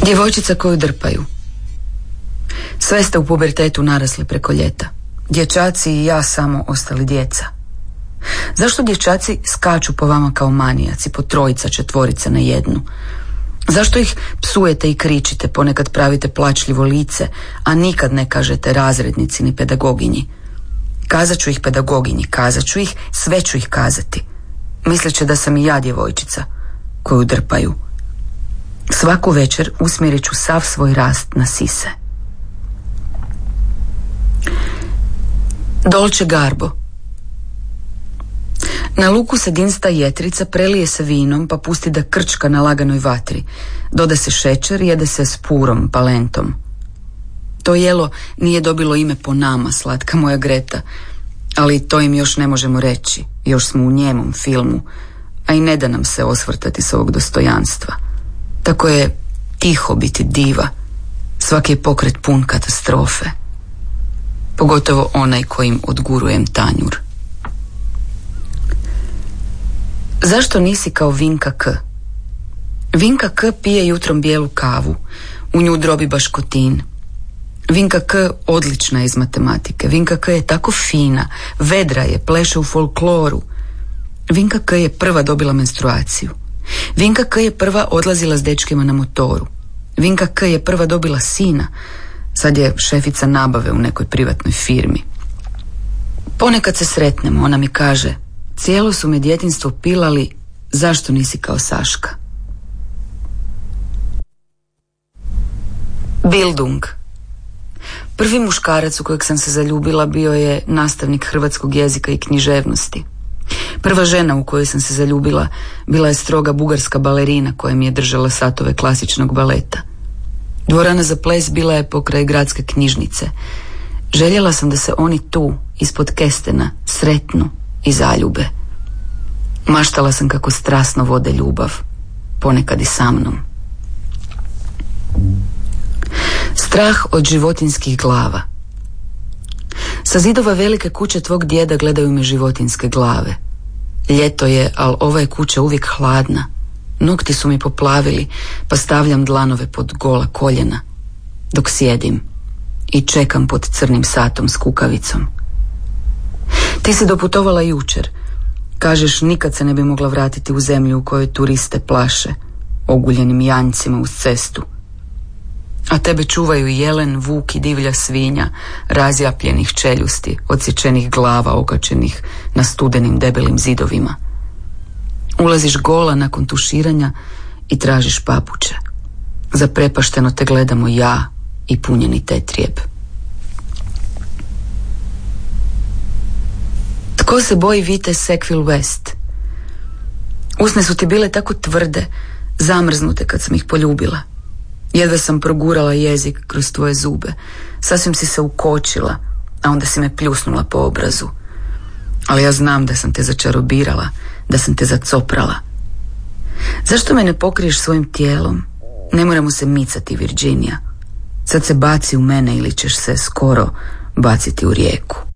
Djevojčica koju drpaju. Sve ste u pubertetu narasli preko ljeta. Dječaci i ja samo ostali djeca. Zašto dječaci skaču po vama kao manijaci, po trojica, četvorica na jednu? Zašto ih psujete i kričite, ponekad pravite plačljivo lice, a nikad ne kažete razrednici ni pedagoginji? Kazat ću ih pedagoginji, kazat ću ih, sve ću ih kazati. Misleće da sam i ja djevojčica koju drpaju. Svaku večer usmjerit ću sav svoj rast na sise. Dolce Garbo. Na luku se dinsta jetrica, prelije se vinom pa pusti da krčka na laganoj vatri. Doda se šećer, jede se s purom, palentom. To jelo nije dobilo ime po nama, slatka moja Greta, ali to im još ne možemo reći. Još smo u njemom filmu, a i ne da nam se osvrtati s ovog dostojanstva. Tako je tiho biti diva. Svaki je pokret pun katastrofe. Pogotovo onaj kojim odgurujem tanjur. Zašto nisi kao Vinka K? Vinka K pije jutrom bijelu kavu. U nju drobi baškotin. Vinka K odlična je iz matematike. Vinka K je tako fina, vedra je, pleše u folkloru. Vinka K je prva dobila menstruaciju. Vinka K je prva odlazila s dečkima na motoru. Vinka K je prva dobila sina. Sad je šefica nabave u nekoj privatnoj firmi. Ponekad se sretnemo, ona mi kaže: cijelo su me djetinjstvo pilali, zašto nisi kao Saška? Bildung. Prvi muškarac u kojeg sam se zaljubila bio je nastavnik hrvatskog jezika i književnosti. Prva žena u kojoj sam se zaljubila bila je stroga bugarska balerina koja mi je držala satove klasičnog baleta. Dvorana za ples bila je pokraj gradske knjižnice. Željela sam da se oni tu, ispod kestena, sretnu i zaljube. Maštala sam kako strasno vode ljubav, ponekad i sa mnom. Strah od životinjskih glava. Sa zidova velike kuće tvog djeda gledaju me životinjske glave. Ljeto je, ali ova je kuća uvijek hladna. Nokti su mi poplavili, pa stavljam dlanove pod gola koljena, dok sjedim i čekam pod crnim satom s kukavicom. Ti si doputovala jučer. Kažeš, nikad se ne bi mogla vratiti u zemlju u kojoj turiste plaše oguljenim janjcima uz cestu. A tebe čuvaju jelen, vuk i divlja svinja, razjapljenih čeljusti, odsječenih glava okačenih na studenim debelim zidovima. Ulaziš gola nakon tuširanja i tražiš papuče. Zaprepašteno te gledamo ja i punjeni tetrijeb. Tko se boji vite Sackville West? Usne su ti bile tako tvrde, zamrznute kad sam ih poljubila. Jedva sam progurala jezik kroz tvoje zube. Sasvim si se ukočila, a onda si me pljusnula po obrazu. Ali ja znam da sam te začarobirala, da sam te zacoprala. Zašto me ne pokriješ svojim tijelom? Ne moramo se micati, Virginia. Sad se baci u mene ili ćeš se skoro baciti u rijeku.